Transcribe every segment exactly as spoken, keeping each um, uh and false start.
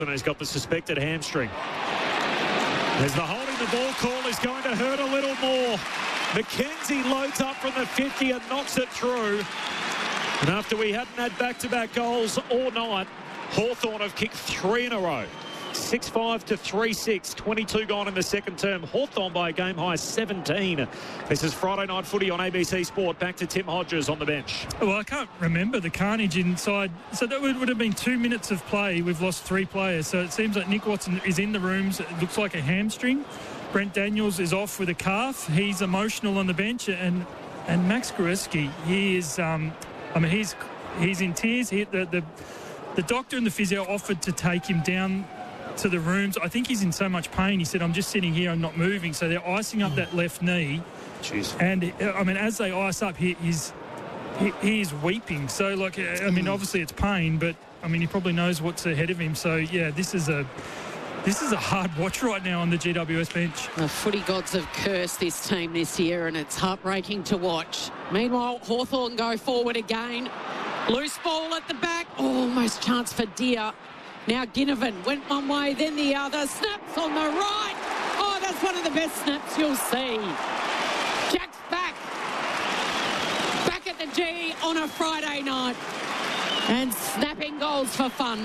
And he's got the suspected hamstring. As the holding the ball call is going to hurt a little more. McKenzie loads up from the fifty and knocks it through. And after we hadn't had back-to-back goals all night, Hawthorn have kicked three in a row. six five to three six, twenty-two gone in the second term. Hawthorn by a game high seventeen. This is Friday Night Footy on A B C Sport. Back to Tim Hodges on the bench. Well, I can't remember the carnage inside. So that would, would have been two minutes of play. We've lost three players. So it seems like Nick Watson is in the rooms. It looks like a hamstring. Brent Daniels is off with a calf. He's emotional on the bench. And and Max Grueski, he is, um, I mean, he's he's in tears. He, the, the, the doctor and the physio offered to take him down to the rooms. I think he's in so much pain. He said, I'm just sitting here, I'm not moving. So they're icing up that left knee. Jeez. And, I mean, as they ice up, he is he, he is weeping. So, like, I mean, obviously it's pain, but, I mean, he probably knows what's ahead of him. So, yeah, this is a this is a hard watch right now on the G W S bench. The footy gods have cursed this team this year, and it's heartbreaking to watch. Meanwhile, Hawthorn go forward again. Loose ball at the back. Oh, almost chance for Deer. Now Ginnivan went one way, then the other. Snaps on the right. Oh, that's one of the best snaps you'll see. Jack's back. Back at the G on a Friday night. And snapping goals for fun.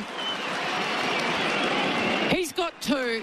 He's got two.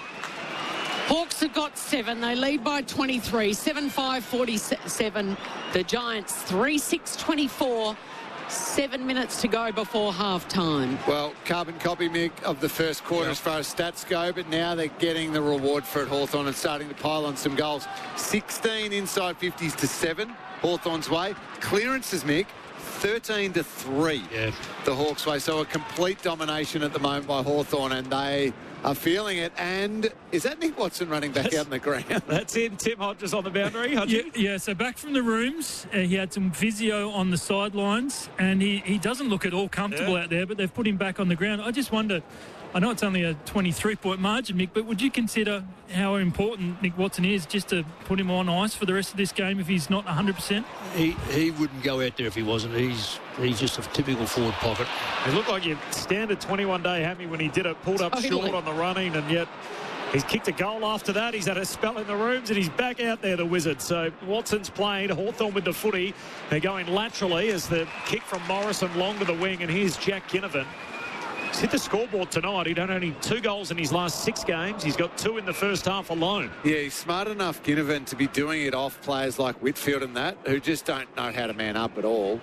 Hawks have got seven. They lead by twenty-three. seven five forty-seven. The Giants three six twenty-four. Seven minutes to go before half-time. Well, carbon copy, Mick, of the first quarter, yep, as far as stats go, but now they're getting the reward for it, Hawthorn, and starting to pile on some goals. sixteen inside fifties to seven, Hawthorn's way. Clearances, Mick, thirteen to three, yeah, the Hawks' way. So a complete domination at the moment by Hawthorn, and they are feeling it. And is that Nick Watson running back that's, out in the ground? That's in. Tim Hodges on the boundary. Yeah, yeah, so back from the rooms, uh, he had some physio on the sidelines, and he, he doesn't look at all comfortable yeah. out there, but they've put him back on the ground. I just wonder, I know it's only a twenty-three point margin, Mick, but would you consider how important Nick Watson is just to put him on ice for the rest of this game if he's not one hundred percent? He he wouldn't go out there if he wasn't. He's he's just a typical forward pocket. It looked like your standard twenty-one day hammy when he did it, pulled up Totally. short on the running, and yet he's kicked a goal after that. He's had a spell in the rooms, and he's back out there, the Wizard. So Watson's playing. Hawthorn with the footy. They're going laterally as the kick from Morrison long to the wing, and here's Jack Ginnivan. He's hit the scoreboard tonight. He'd had only two goals in his last six games. He's got two in the first half alone. Yeah, he's smart enough, Ginnivan, to be doing it off players like Whitfield and that, who just don't know how to man up at all.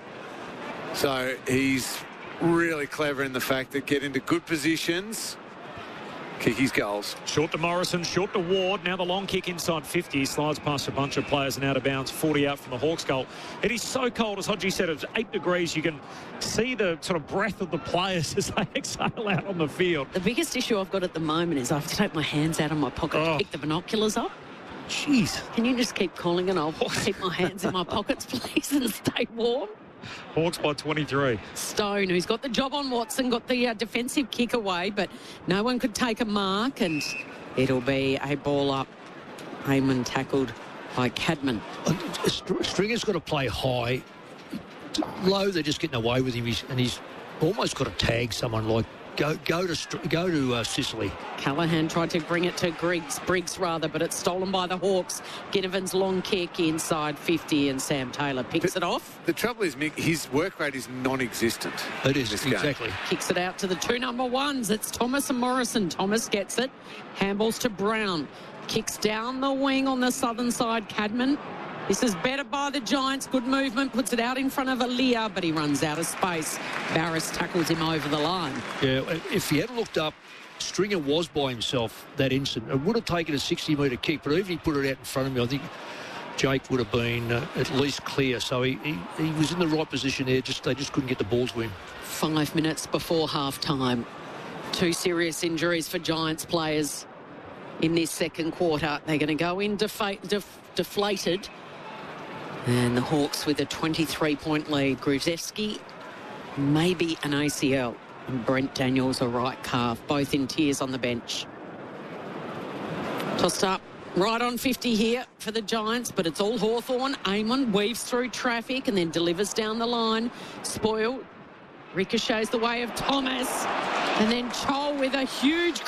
So he's really clever in the fact that get into good positions, kick his goals. Short to Morrison, short to Ward. Now the long kick inside fifty. He slides past a bunch of players and out of bounds. forty out from the Hawks goal. It is so cold, as Hodgie said. It's eight degrees. You can see the sort of breath of the players as they exhale out on the field. The biggest issue I've got at the moment is I have to take my hands out of my pocket Oh. to pick the binoculars up. Jeez. Can you just keep calling and I'll keep my hands in my pockets, please, and stay warm? Hawks by twenty-three. Stone, who's got the job on Watson, got the uh, defensive kick away, but no one could take a mark, and it'll be a ball up. Heyman tackled by Cadman. Stringer's got to play high. Low, they're just getting away with him, he's, and he's almost got to tag someone like go go to go to uh, Sicily. Callahan tried to bring it to Griggs, Briggs rather, but it's stolen by the Hawks. Ginnivan's long kick inside fifty, and Sam Taylor picks But it off. The trouble is, Mick, his work rate is non-existent. It is, this game. exactly. Kicks it out to the two number ones. It's Thomas and Morrison. Thomas gets it. Handballs to Brown. Kicks down the wing on the southern side. Cadman. This is better by the Giants. Good movement. Puts it out in front of Aaliyah, but he runs out of space. Barris tackles him over the line. Yeah, if he had looked up, Stringer was by himself that instant. It would have taken a sixty metre kick, but even if he put it out in front of me, I think Jake would have been uh, at least clear. So he, he, he was in the right position there. Just They just couldn't get the ball to him. Five minutes before half-time. Two serious injuries for Giants players in this second quarter. They're going to go in defa- def- deflated. And the Hawks with a twenty-three point lead. Gruszewski, maybe an A C L. And Brent Daniels, a right calf, both in tears on the bench. Tossed up right on fifty here for the Giants, but it's all Hawthorn. Amon weaves through traffic and then delivers down the line. Spoil ricochets the way of Thomas. And then Chol with a huge